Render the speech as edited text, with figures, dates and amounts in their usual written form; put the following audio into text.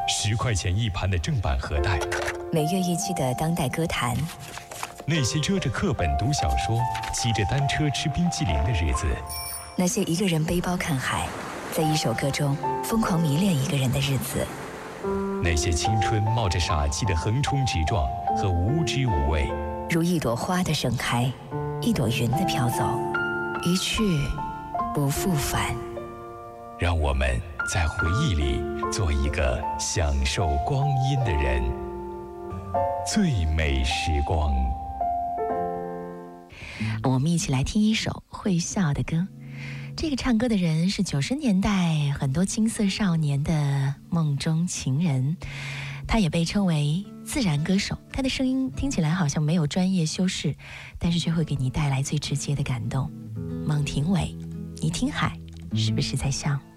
10块钱一盘的正版盒带， 每月一期的当代歌坛， 那些遮着课本读小说、骑着单车吃冰淇淋的日子， 那些一个人背包看海，在一首歌中疯狂迷恋一个人的日子， 那些青春冒着傻气的横冲直撞和无知无畏， 如一朵花的盛开，一朵云的飘走，一去不复返。 让我们在回忆里做一个享受光阴的人。最美时光， 我们一起来听一首会笑的歌。这个唱歌的人是90年代很多青涩少年的梦中情人，他也被称为自然歌手。他的声音听起来好像没有专业修饰，但是却会给你带来最直接的感动。孟庭苇，你听海是不是在笑？